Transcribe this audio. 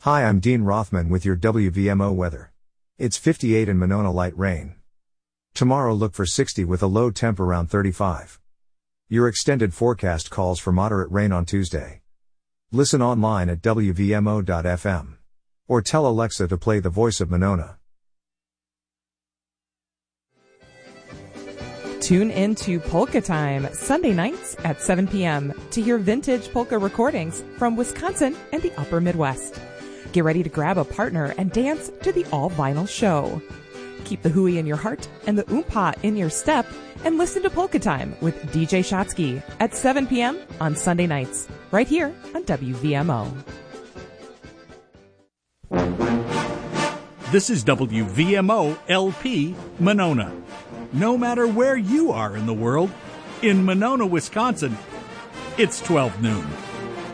Hi, I'm Dean Rothman with your WVMO weather. It's 58 in Monona, light rain. Tomorrow look for 60 with a low temp around 35. Your extended forecast calls for moderate rain on Tuesday. Listen online at WVMO.fm. Or tell Alexa to play The Voice of Monona. Tune in to Polka Time, Sunday nights at 7 p.m. to hear vintage polka recordings from Wisconsin and the Upper Midwest. Get ready to grab a partner and dance to the all-vinyl show. Keep the hooey in your heart and the oompa in your step and listen to Polka Time with DJ Shotsky at 7 p.m. on Sunday nights, right here on WVMO. This is WVMO LP Monona. No matter where you are in the world, in Monona, Wisconsin, it's 12 noon.